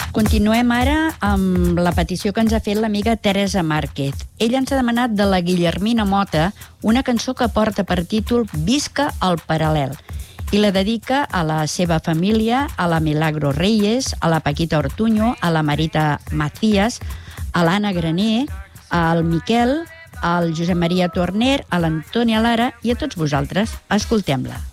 Continuem ara amb la petició que ens ha fet l'amiga Teresa Márquez. Ella ens ha demanat de la Guillermina Mota una cançó que porta per títol Visca el paral·lel i la dedica a la seva família, a la Milagro Reyes, a la Paquita Ortuño, a la Marita Macías, a l'Anna Graner, al Miquel, al Josep Maria Torner, a l'Antònia Lara i a tots vosaltres. Escoltem-la.